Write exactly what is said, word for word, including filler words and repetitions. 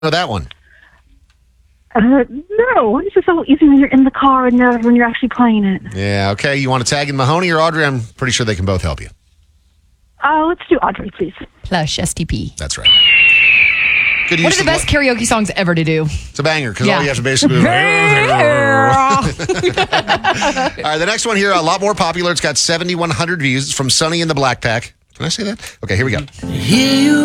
know that one? Uh, no, it's just so easy when you're in the car and uh, when you're actually playing it. Yeah, okay. You want to tag in Mahoney or Audrey? I'm pretty sure they can both help you. Oh, let's do Audrey, please. Plush S T P. That's right. Good One use of the of best what- karaoke songs ever to do. It's a banger because Yeah. all you have to basically do is... All right, the next one here, a lot more popular. It's got seventy-one hundred views. It's from Sonny in the Black Pack. Can I say that? Okay, here we go.